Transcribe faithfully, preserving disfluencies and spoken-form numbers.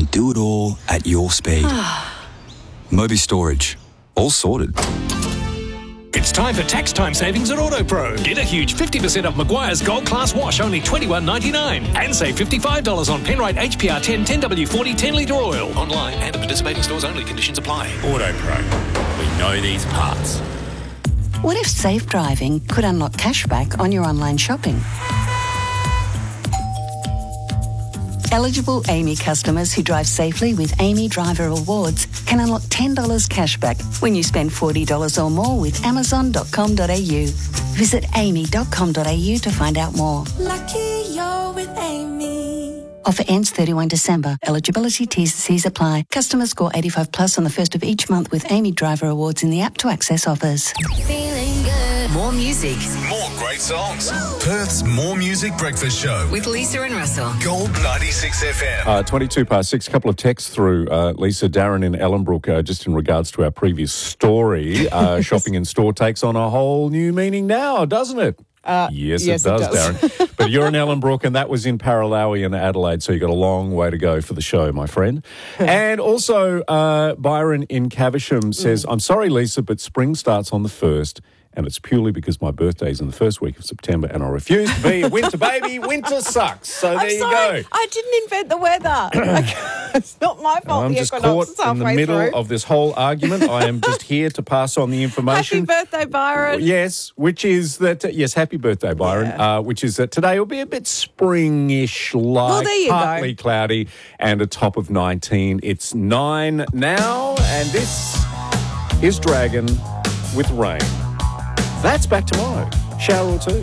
and do it all at your speed. Moby Storage. All sorted. It's time for tax time savings at AutoPro. Get a huge fifty percent off Maguire's Gold Class Wash, only twenty-one ninety-nine. And save fifty-five dollars on Penrite H P R ten ten W forty ten litre oil. Online and at participating stores only. Conditions apply. AutoPro. We know these parts. What if safe driving could unlock cashback on your online shopping? Eligible Amy customers who drive safely with Amy Driver Rewards can unlock ten dollars cashback when you spend forty dollars or more with amazon dot com dot a u. Visit amy dot com dot a u to find out more. Lucky you're with Amy. Offer ends thirty-first December. Eligibility T's and C's apply. Customers score eighty-five plus on the first of each month with Amy Driver Awards in the app to access offers. Feeling good. More music More great songs. Perth's More Music Breakfast Show. with Lisa and Russell. Gold ninety-six F M. Uh, twenty-two past six, a couple of texts through, uh, Lisa, Darren in Ellenbrook, uh, just in regards to our previous story. Uh, shopping in store takes on a whole new meaning now, doesn't it? Uh, yes, yes, it does, it does. Darren. But you're in Ellenbrook, and that was in Paralowie and Adelaide, so you've got a long way to go for the show, my friend. And also, uh, Byron in Caversham says, I'm sorry, Lisa, but spring starts on the first, and it's purely because my birthday's in the first week of September, and I refuse to be a winter baby. Winter sucks. So there I'm you sorry, go. I didn't invent the weather. It's not my fault. I'm the just equinox caught is in the halfway middle through. of this whole argument. I am just here to pass on the Happy information. birthday, Byron. Yes, which is that, yes, happy birthday, Byron, Yeah. uh, which is that today will be a bit springish like, Well, there you go. partly cloudy and a top of nineteen. It's nine now, and this is Dragon with Rain. That's back tomorrow. Shower or two.